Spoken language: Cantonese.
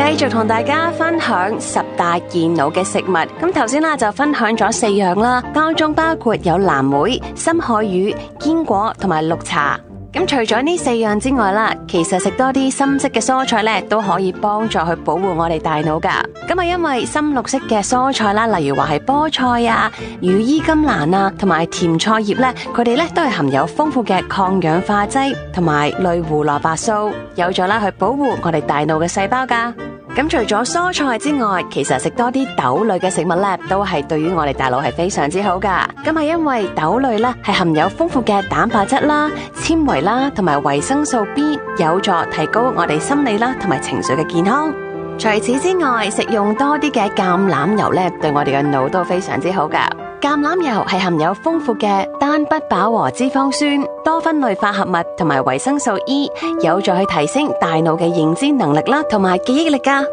繼續同大家分享10大健腦嘅食物。咁頭先就分享咗4樣啦，當中包括有藍莓、深海魚、堅果同埋綠茶。咁除咗呢4樣之外啦，其實食多啲深色嘅蔬菜咧，都可以幫助去保護我哋大腦噶。咁因為深綠色嘅蔬菜啦，例如話係菠菜啊、羽衣甘藍啊，同埋甜菜葉咧，佢哋咧都係含有豐富嘅抗氧化劑同埋類胡蘿蔔素，有助啦去保護我哋大腦嘅細胞噶。咁除咗蔬菜之外，其實食多啲豆類嘅食物咧，都係對於我哋大腦係非常之好噶。咁係因為豆類咧係含有豐富嘅蛋白質啦、纖維啦，同埋維生素 B， 有助提高我哋心理啦同埋情緒嘅健康。除此之外，食用多啲嘅橄欖油咧，對我哋嘅腦都非常之好噶。橄欖油係含有豐富嘅單不飽和脂肪酸、多酚類化合物同埋維生素 E， 有助去提升大腦嘅認知能力啦，同埋記憶力噶。